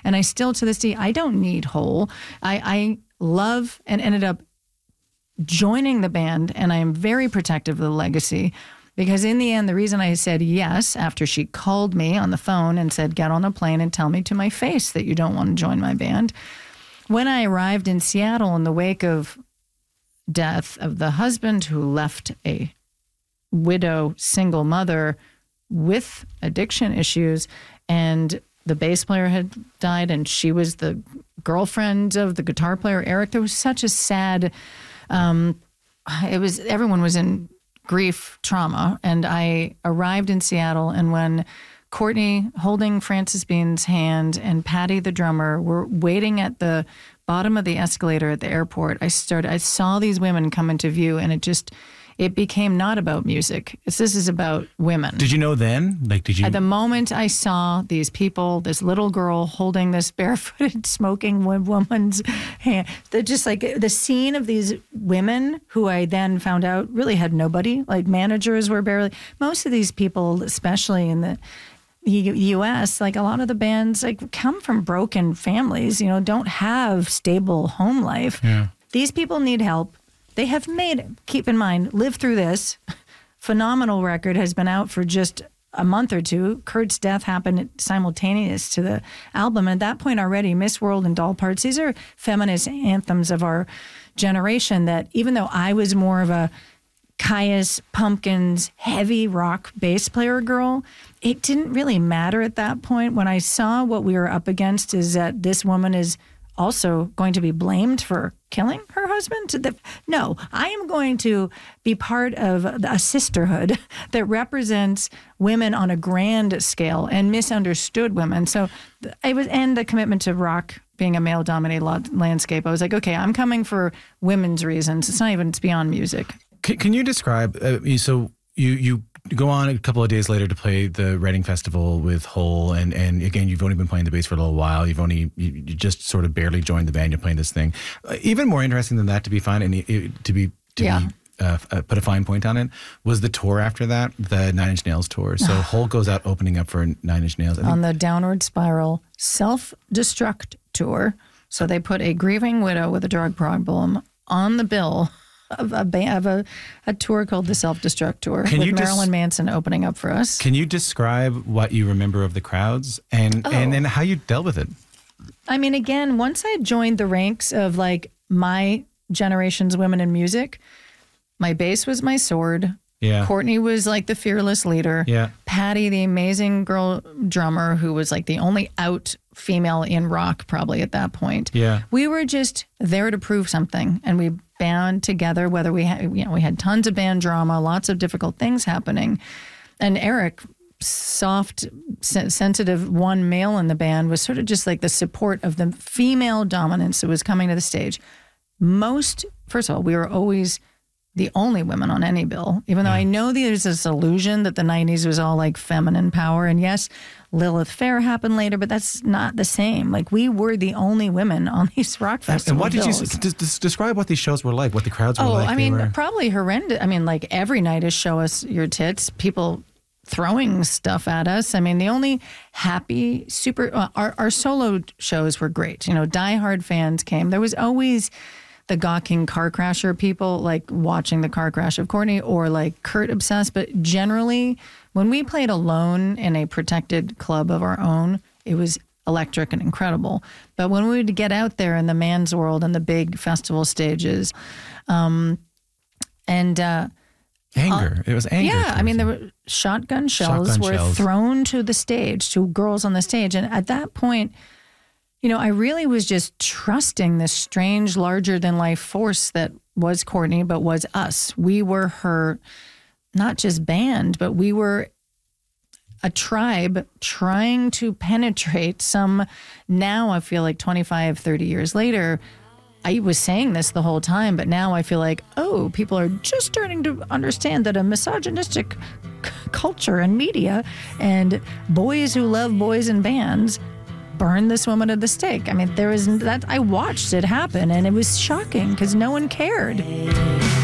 And I still, to this day, I don't need Hole. I love and ended up joining the band, and I am very protective of the legacy. Because in the end, the reason I said yes after she called me on the phone and said, get on a plane and tell me to my face that you don't want to join my band. When I arrived in Seattle in the wake of death of the husband who left a widow, single mother with addiction issues, and the bass player had died and she was the girlfriend of the guitar player, Eric, there was such a sad, everyone was in grief, trauma. And I arrived in Seattle, and when Courtney, holding Frances Bean's hand, and Patty, the drummer, were waiting at the bottom of the escalator at the airport, I saw these women come into view, and it became not about music. This is about women. Did you know then? At the moment I saw these people, this little girl holding this barefooted, smoking woman's hand, just like the scene of these women who I then found out really had nobody, like managers were barely, most of these people, especially in the U.S., like a lot of the bands like come from broken families, don't have stable home life. Yeah. These people need help. They have keep in mind, Live Through This, phenomenal record, has been out for just a month or two. Kurt's death happened simultaneous to the album. And at that point already, Miss World and Doll Parts, these are feminist anthems of our generation that even though I was more of a Caius, Pumpkins, heavy rock bass player girl, it didn't really matter at that point. When I saw what we were up against is that this woman is also going to be blamed for killing her husband? No, I am going to be part of a sisterhood that represents women on a grand scale and misunderstood women. So and the commitment to rock being a male-dominated landscape. I was like, okay, I'm coming for women's reasons. It's beyond music. Can you describe, so you go on a couple of days later to play the Reading Festival with Hole, and again, you've only been playing the bass for a little while. You just sort of barely joined the band. You're playing this thing. Even more interesting than that, to be fine and put a fine point on it, was the tour after that, the Nine Inch Nails tour. So Hole goes out opening up for Nine Inch Nails on the Downward Spiral self-destruct tour. So they put a grieving widow with a drug problem on the bill of a tour called the Self-Destruct Tour, with Marilyn Manson opening up for us. Can you describe what you remember of the crowds and then how you dealt with it? I mean, again, once I joined the ranks of like my generation's women in music, my bass was my sword. Yeah. Courtney was like the fearless leader. Yeah. Patty, the amazing girl drummer, who was like the only out female in rock probably at that point. Yeah. We were just there to prove something, and we band together, whether we had tons of band drama, lots of difficult things happening. And Eric, soft, sensitive one male in the band, was sort of just like the support of the female dominance that was coming to the stage. First of all, we were always the only women on any bill, even though I know there's this illusion that the 90s was all like feminine power. And yes, Lilith Fair happened later, but that's not the same. Like, we were the only women on these rock festivals. And what did you describe what these shows were like, what the crowds were like? I mean, probably horrendous. I mean, like every night is show us your tits, people throwing stuff at us. I mean, the only happy, our solo shows were great. Diehard fans came. There was always the gawking car crasher people, like watching the car crash of Courtney, or like Kurt obsessed. But generally, when we played alone in a protected club of our own, it was electric and incredible. But when we would get out there in the man's world and the big festival stages, anger. It was anger. Yeah, I mean, there were shotgun shells thrown to the stage, to girls on the stage. And at that point, I really was just trusting this strange, larger-than-life force that was Courtney, but was us. We were her, not just band, but we were a tribe trying to penetrate now I feel like 25, 30 years later, I was saying this the whole time, but now I feel like, people are just starting to understand that a misogynistic culture and media and boys who love boys in bands burn this woman at the stake. I mean, I watched it happen, and it was shocking because no one cared.